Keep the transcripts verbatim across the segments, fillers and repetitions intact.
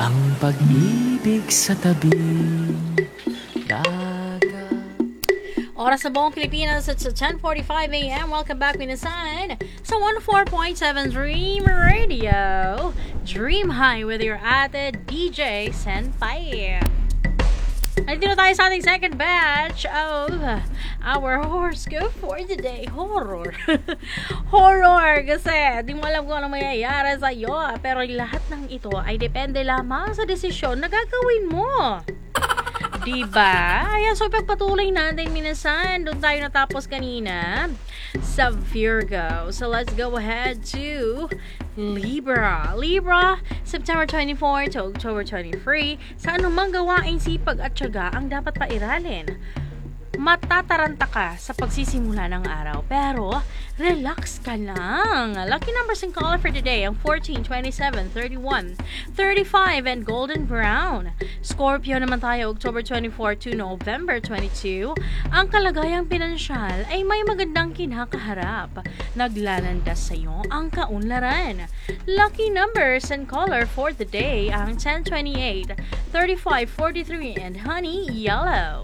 Ang pag-ibig sa tabing dagat. Oras sa buong Pilipinas at sa ten forty-five a.m. Welcome back, minasan, sa one oh four point seven Dream Radio. Dream High with your ate D J Senpai. Nandito na tayo sa ating second batch of our horoscope for today. Horror. Horror kasi di mo alam kung ano mayayari sa'yo. Pero lahat ng ito ay depende lamang sa desisyon na gagawin mo. Diba? Ayan, so ipagpatuloy natin, minasan. Doon tayo natapos kanina sa Virgo. So let's go ahead to Libra. Libra, September twenty-fourth to October twenty-three. Sa anumang gawaing sipag at tiyaga ang dapat pairalin. Matataranta ka sa pagsisimula ng araw, pero relax ka lang. Lucky numbers and color for today ang fourteen, twenty-seven, thirty-one, thirty-five, and golden brown. Scorpio naman tayo, October twenty-fourth to November twenty-second. Ang kalagayang pinansyal ay may magandang kinakaharap. Naglalandas sa iyo ang kaunlaran. Lucky numbers and color for the day ang ten, twenty-eight, thirty-five, forty-three, and honey yellow.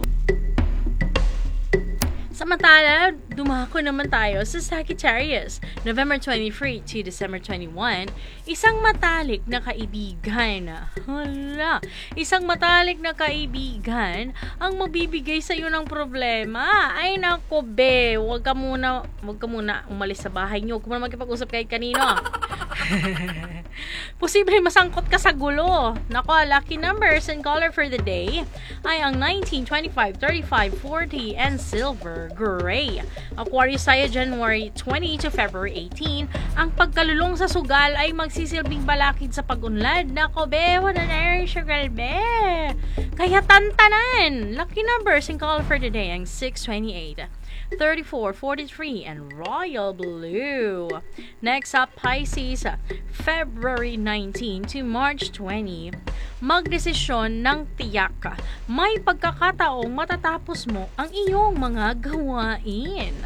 Samantala, dumako naman tayo sa Sagittarius, November twenty-third to December twenty-first. Isang matalik na kaibigan. Hala, isang matalik na kaibigan ang magbibigay sa iyo ng problema. Ay nako be, wag ka muna, wag ka muna umalis sa bahay niyo. Huwag mo na magkipag-usap kahit kanino. Posible masangkot ka sa gulo. Nako, lucky numbers and color for the day ay ang nineteen, twenty-five, thirty-five, forty, and silver gray. Aquarius tayo, January twentieth to February eighteenth. Ang pagkalulong sa sugal ay magsisilbing balakid sa pag-unlad. Nako be, what an Irish sugar be. Kaya tantanan. Lucky numbers and color for the day ang six, twenty-eight, thirty-four, forty-three, and royal blue. Next up, Pisces, February nineteenth to March twentieth. Magdesisyon ng tiyak. May pagkakataong matatapos mo ang iyong mga gawain.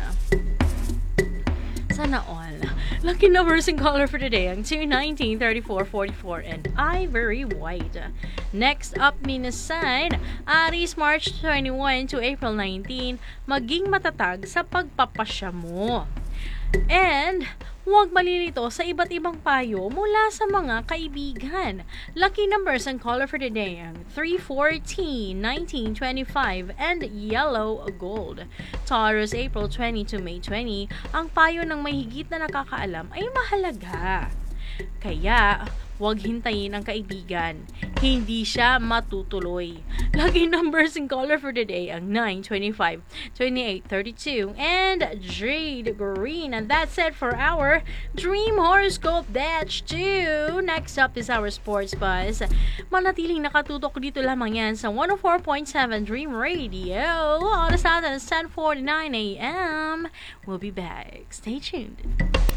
Sana all. Lucky numbers and color for today ang two, nineteen, thirty-four, forty-four, and ivory white. Next up, minasan, Aries, March twenty-first to April nineteenth. Maging matatag sa pagpapasya mo. And huwag malilito sa iba't ibang payo mula sa mga kaibigan. Lucky numbers and color for today ang three, fourteen, nineteen, twenty-five, and yellow gold. Taurus, April twentieth to May twentieth. Ang payo ng may higit na nakakaalam ay mahalaga. Kaya, huwag hintayin ang kaibigan. Hindi siya matutuloy. Lucky numbers and color for today ang nine, twenty-five, twenty-eight, thirty-two, and jade green. And that's it for our Dream Horoscope Batch two. Next up is our Sports Buzz. Manatiling nakatutok dito lamang yan sa one oh four point seven Dream Radio. Oras natin is ten forty-nine a.m. We'll be back. Stay tuned.